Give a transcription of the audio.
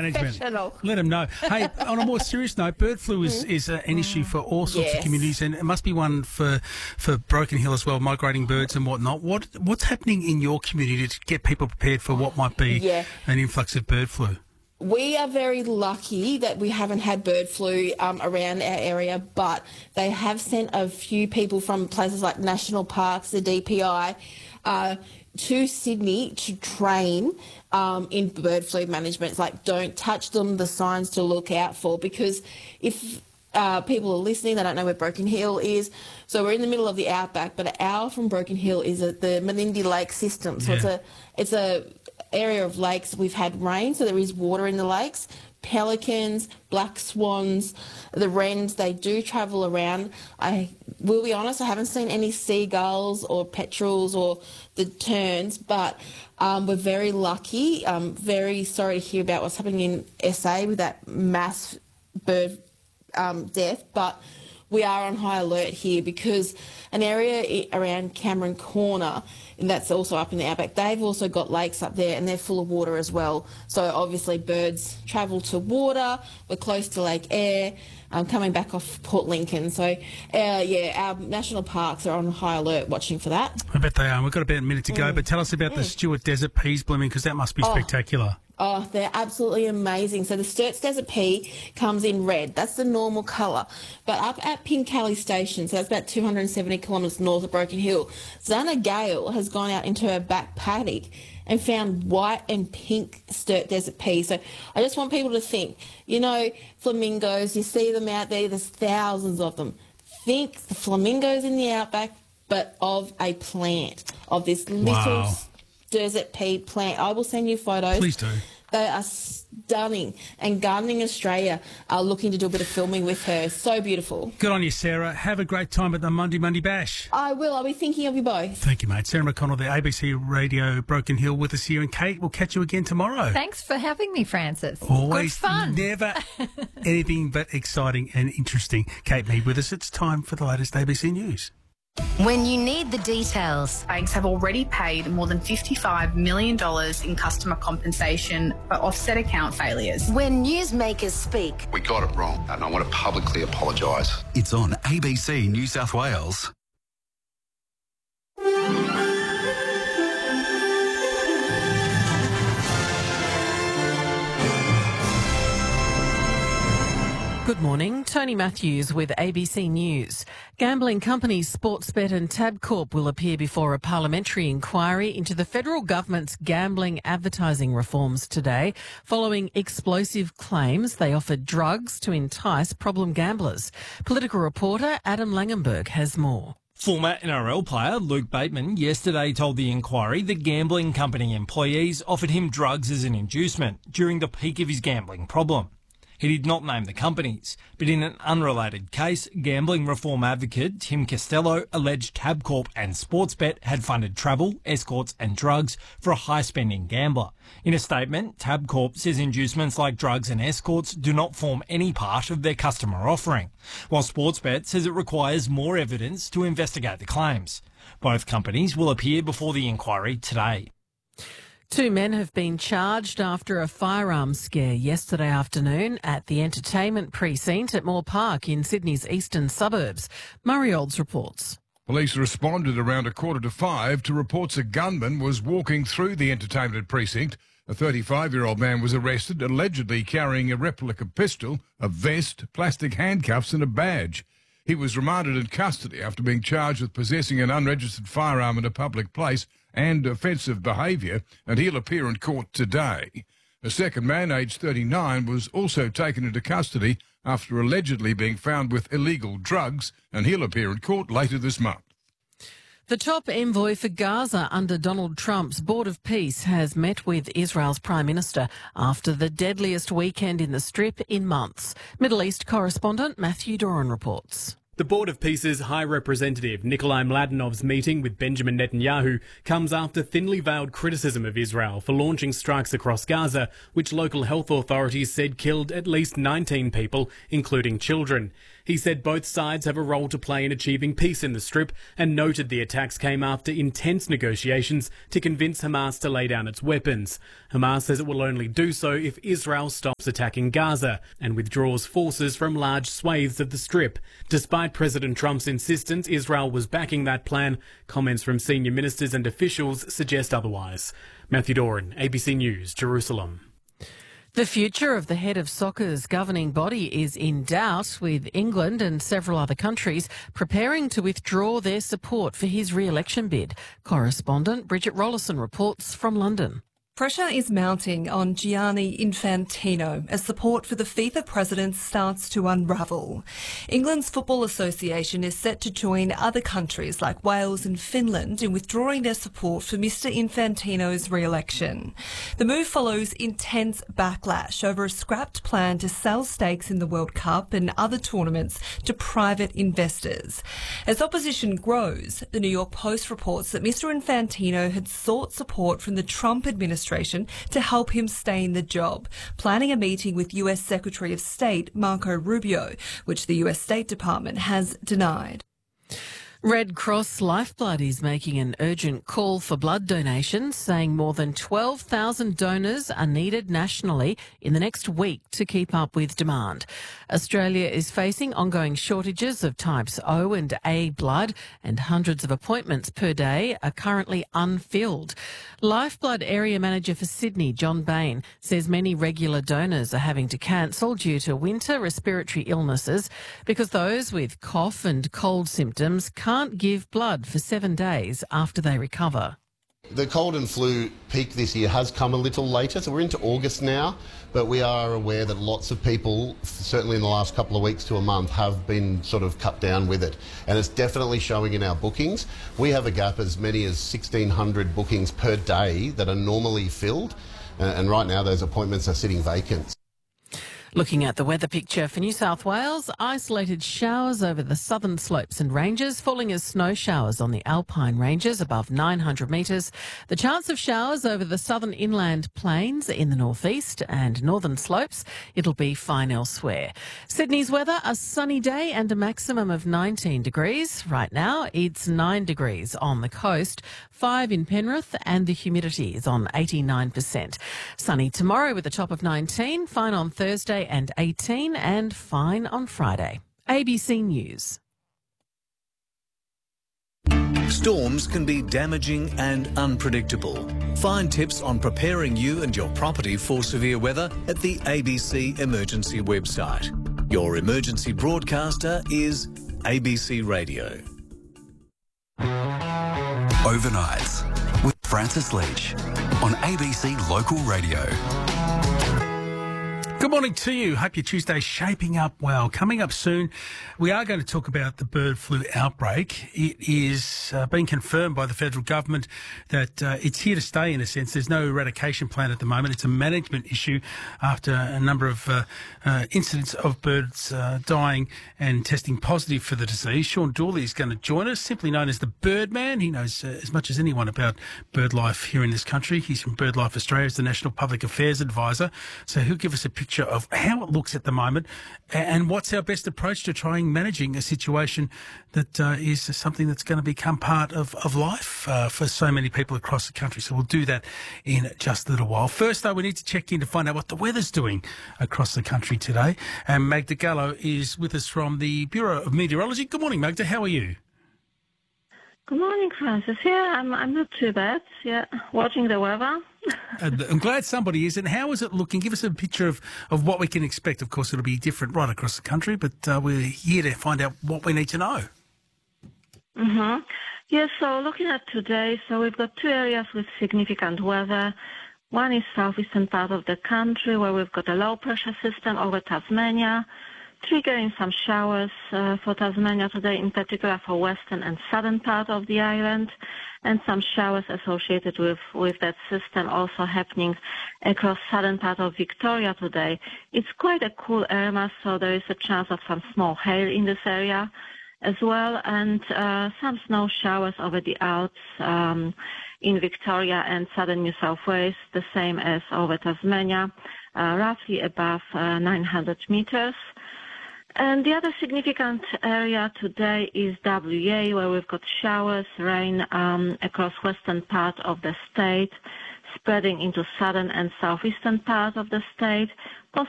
management. Professional. Let them know. Hey, on a more serious note, bird flu is an issue for all sorts of communities, and it must be one for Broken Hill as well, migrating birds and whatnot. What's happening in your community to get people prepared for what might be an influx of bird flu? We are very lucky that we haven't had bird flu around our area, but they have sent a few people from places like national parks, the DPI, to Sydney to train in bird flu management. It's like, don't touch them, the signs to look out for, because if people are listening, they don't know where Broken Hill is. So we're in the middle of the outback, but an hour from Broken Hill is at the Menindee Lake system. So it's a area of lakes. We've had rain, so there is water in the lakes. Pelicans, black swans, the wrens, they do travel around. I will be honest, I haven't seen any seagulls or petrels or the terns, but we're very lucky. Very sorry to hear about what's happening in SA with that mass bird death, but we are on high alert here because an area around Cameron Corner, and that's also up in the outback, they've also got lakes up there and they're full of water as well. So obviously birds travel to water. We're close to Lake Eyre, coming back off Port Lincoln. So, our national parks are on high alert watching for that. I bet they are. We've got about a minute to go, but tell us about the Stuart Desert peas blooming, because that must be spectacular. Oh, they're absolutely amazing. So the Sturt's Desert Pea comes in red. That's the normal colour. But up at Pincali Station, so that's about 270 kilometres north of Broken Hill, Zana Gale has gone out into her back paddock and found white and pink Sturt Desert Pea. So I just want people to think, flamingos, you see them out there, there's thousands of them. Think the flamingos in the outback, but of a plant, of this little desert pea plant. I will send you photos. Please do. They are stunning. And Gardening Australia are looking to do a bit of filming with her. So beautiful. Good on you, Sarah. Have a great time at the Monday Bash. I will. I'll be thinking of you both. Thank you, mate. Sarah McConnell, the ABC Radio Broken Hill with us here. And Kate, we'll catch you again tomorrow. Thanks for having me, Francis. Always good fun. Never anything but exciting and interesting. Kate Mead with us. It's time for the latest ABC News. When you need the details. Banks have already paid more than $55 million in customer compensation for offset account failures. When newsmakers speak. We got it wrong, and I want to publicly apologise. It's on ABC New South Wales. Good morning, Tony Matthews with ABC News. Gambling companies Sportsbet and Tabcorp will appear before a parliamentary inquiry into the federal government's gambling advertising reforms today, following explosive claims they offered drugs to entice problem gamblers. Political reporter Adam Langenberg has more. Former NRL player Luke Bateman yesterday told the inquiry that gambling company employees offered him drugs as an inducement during the peak of his gambling problem. He did not name the companies, but in an unrelated case, gambling reform advocate Tim Costello alleged Tabcorp and Sportsbet had funded travel, escorts and drugs for a high-spending gambler. In a statement, Tabcorp says inducements like drugs and escorts do not form any part of their customer offering, while Sportsbet says it requires more evidence to investigate the claims. Both companies will appear before the inquiry today. 2 men have been charged after a firearms scare yesterday afternoon at the entertainment precinct at Moore Park in Sydney's eastern suburbs. Murray Olds reports. Police responded around 4:45 to reports a gunman was walking through the entertainment precinct. A 35-year-old man was arrested, allegedly carrying a replica pistol, a vest, plastic handcuffs and a badge. He was remanded in custody after being charged with possessing an unregistered firearm in a public place and offensive behaviour, and he'll appear in court today. A second man, aged 39, was also taken into custody after allegedly being found with illegal drugs, and he'll appear in court later this month. The top envoy for Gaza under Donald Trump's Board of Peace has met with Israel's Prime Minister after the deadliest weekend in the Strip in months. Middle East correspondent Matthew Doran reports. The Board of Peace's High Representative Nikolai Mladenov's meeting with Benjamin Netanyahu comes after thinly veiled criticism of Israel for launching strikes across Gaza, which local health authorities said killed at least 19 people, including children. He said both sides have a role to play in achieving peace in the Strip and noted the attacks came after intense negotiations to convince Hamas to lay down its weapons. Hamas says it will only do so if Israel stops attacking Gaza and withdraws forces from large swathes of the Strip. Despite President Trump's insistence Israel was backing that plan, comments from senior ministers and officials suggest otherwise. Matthew Doran, ABC News, Jerusalem. The future of the head of soccer's governing body is in doubt, with England and several other countries preparing to withdraw their support for his re-election bid. Correspondent Bridget Rollison reports from London. Pressure is mounting on Gianni Infantino as support for the FIFA president starts to unravel. England's Football Association is set to join other countries like Wales and Finland in withdrawing their support for Mr Infantino's re-election. The move follows intense backlash over a scrapped plan to sell stakes in the World Cup and other tournaments to private investors. As opposition grows, the New York Post reports that Mr Infantino had sought support from the Trump administration to help him stay in the job, planning a meeting with US Secretary of State Marco Rubio, which the US State Department has denied. Red Cross Lifeblood is making an urgent call for blood donations, saying more than 12,000 donors are needed nationally in the next week to keep up with demand. Australia is facing ongoing shortages of types O and A blood, and hundreds of appointments per day are currently unfilled. Lifeblood Area Manager for Sydney, John Bain, says many regular donors are having to cancel due to winter respiratory illnesses because those with cough and cold symptoms can't give blood for 7 days after they recover. The cold and flu peak this year has come a little later, so we're into August now, but we are aware that lots of people, certainly in the last couple of weeks to a month, have been sort of cut down with it. And it's definitely showing in our bookings. We have a gap as many as 1,600 bookings per day that are normally filled, and right now those appointments are sitting vacant. Looking at the weather picture for New South Wales, isolated showers over the southern slopes and ranges, falling as snow showers on the alpine ranges above 900 metres. The chance of showers over the southern inland plains in the northeast and northern slopes. It'll be fine elsewhere. Sydney's weather, a sunny day and a maximum of 19 degrees. Right now, it's 9 degrees on the coast, 5 in Penrith, and the humidity is on 89%. Sunny tomorrow with a top of 19, fine on Thursday and 18, and fine on Friday. ABC News. Storms can be damaging and unpredictable. Find tips on preparing you and your property for severe weather at the ABC Emergency website. Your emergency broadcaster is ABC Radio. Overnights with Francis Leach on ABC Local Radio. Good morning to you. Hope your Tuesday's shaping up well. Coming up soon, we are going to talk about the bird flu outbreak. It is being confirmed by the federal government that it's here to stay in a sense. There's no eradication plan at the moment. It's a management issue after a number of incidents of birds dying and testing positive for the disease. Sean Dooley is going to join us, simply known as the Birdman. He knows as much as anyone about bird life here in this country. He's from BirdLife Australia as the National Public Affairs Advisor. So he'll give us a picture of how it looks at the moment and what's our best approach to trying managing a situation that is something that's going to become part of life for so many people across the country. So we'll do that in just a little while. First, though, we need to check in to find out what the weather's doing across the country today. And Magda Gallo is with us from the Bureau of Meteorology. Good morning, Magda. How are you? Good morning, Francis. Yeah, I'm not too bad. Yeah, watching the weather. I'm glad somebody is. And how is it looking? Give us a picture of what we can expect. Of course, it'll be different right across the country, but we're here to find out what we need to know. Mm-hmm. Yeah, so looking at today, so we've got two areas with significant weather. One is southeastern part of the country where we've got a low-pressure system over Tasmania, triggering some showers for Tasmania today, in particular for western and southern part of the island, and some showers associated with that system also happening across southern part of Victoria today. It's quite a cool area, so there is a chance of some small hail in this area. as well, and some snow showers over the Alps in Victoria and southern New South Wales, the same as over Tasmania, roughly above 900 meters. And the other significant area today is WA, where we've got showers, rain across western part of the state, spreading into southern and southeastern part of the state,